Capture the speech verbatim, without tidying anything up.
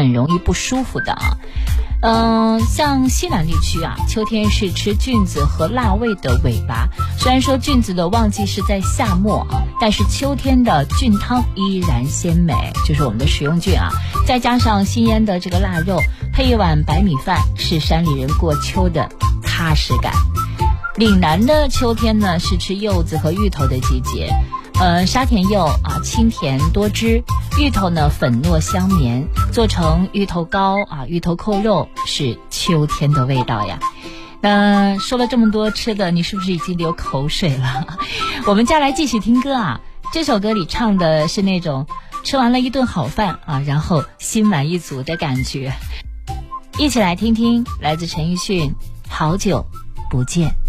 很容易不舒服的啊。嗯、呃，像西南地区啊，秋天是吃菌子和辣味的尾巴。虽然说菌子的旺季是在夏末啊，但是秋天的菌汤依然鲜美，就是我们的食用菌啊。再加上新腌的这个腊肉，配一碗白米饭，是山里人过秋的踏实感。岭南的秋天呢，是吃柚子和芋头的季节。呃，沙田柚啊，清甜多汁，芋头呢粉糯香绵，做成芋头糕啊，芋头扣肉是秋天的味道呀。呃，说了这么多吃的，你是不是已经流口水了？我们接下来继续听歌啊，这首歌里唱的是那种吃完了一顿好饭啊，然后心满意足的感觉。一起来听听来自陈奕迅《好久不见》。